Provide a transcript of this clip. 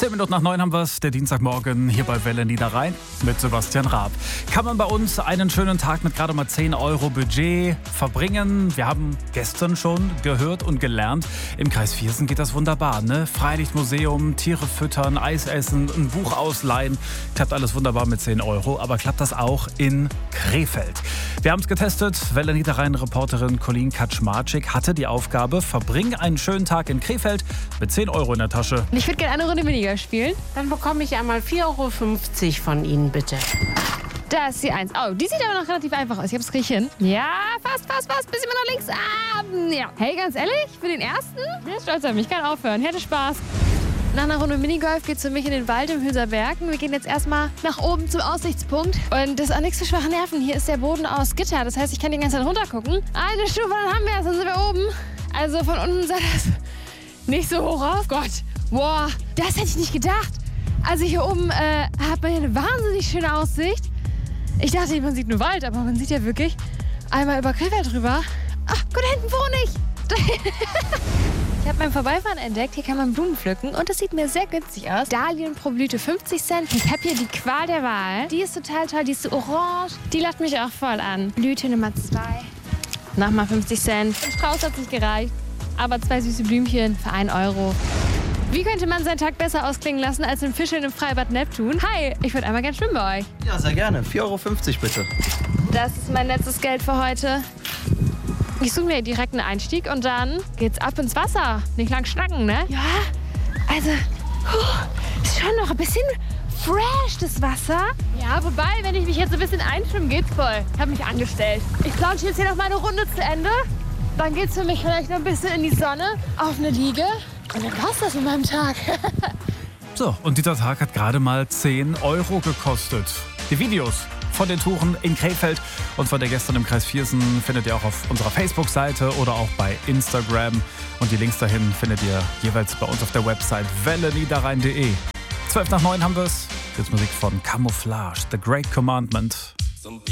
10 Minuten nach 9 haben wir es, der Dienstagmorgen hier bei Welle Niederrhein mit Sebastian Raab. Kann man bei uns einen schönen Tag mit gerade mal 10 Euro Budget verbringen? Wir haben gestern schon gehört und gelernt, im Kreis Viersen geht das wunderbar, ne? Freilichtmuseum, Tiere füttern, Eis essen, ein Buch ausleihen. Klappt alles wunderbar mit 10 Euro, aber klappt das auch in Krefeld? Wir haben es getestet. Welle Niederrhein-Reporterin Colleen Kaczmarczyk hatte die Aufgabe, verbring einen schönen Tag in Krefeld mit 10 Euro in der Tasche. Ich würde gerne eine Runde Minigolf spielen. Dann bekomme ich einmal 4,50 Euro von Ihnen, bitte. Da ist die 1. Oh, die sieht aber noch relativ einfach aus. Ich hab's krieg hin. Ja, fast. Bisschen mehr nach links. Ja. Hey, ganz ehrlich, für den ersten? Ich bin stolz auf mich. Kann aufhören. Ich hatte Spaß. Nach einer Runde Minigolf geht's für mich in den Wald im Hülser Bergen. Wir gehen jetzt erstmal nach oben zum Aussichtspunkt. Und das ist auch nichts für schwache Nerven. Hier ist der Boden aus Gitter. Das heißt, ich kann die ganze Zeit runtergucken. Eine Stufe, dann haben wir es. Dann sind wir oben. Also von unten sah das nicht so hoch auf. Gott. Boah, das hätte ich nicht gedacht. Also hier oben hat man ja eine wahnsinnig schöne Aussicht. Ich dachte, man sieht nur Wald, aber man sieht ja wirklich einmal über Krefeld drüber. Ach, guck, da hinten wohne ich. Ich habe beim Vorbeifahren entdeckt, hier kann man Blumen pflücken und das sieht mir sehr günstig aus. Dahlien pro Blüte 50 Cent. Ich habe hier die Qual der Wahl. Die ist total toll, die ist so orange. Die lacht mich auch voll an. Blüte Nummer 2. Nochmal 50 Cent. Ein Strauß hat nicht gereicht, aber 2 süße Blümchen für 1 Euro. Wie könnte man seinen Tag besser ausklingen lassen als im Fischeln im Freibad Neptun? Hi, ich würde einmal gern schwimmen bei euch. Ja, sehr gerne. 4,50 Euro bitte. Das ist mein letztes Geld für heute. Ich suche mir direkt einen Einstieg und dann geht's ab ins Wasser. Nicht lang schnacken, ne? Ja, also, ist schon noch ein bisschen fresh, das Wasser. Ja, wobei, wenn ich mich jetzt ein bisschen einschwimmen, geht's voll. Ich habe mich angestellt. Ich launche jetzt hier noch mal eine Runde zu Ende. Dann geht's für mich vielleicht noch ein bisschen in die Sonne, auf eine Liege. Und dann war's das mit meinem Tag. So, und dieser Tag hat gerade mal 10 Euro gekostet. Die Videos von den Touren in Krefeld und von der gestern im Kreis Viersen findet ihr auch auf unserer Facebook-Seite oder auch bei Instagram. Und die Links dahin findet ihr jeweils bei uns auf der Website welleniederrhein.de. 12 nach 9 haben wir es. Jetzt Musik von Camouflage, The Great Commandment.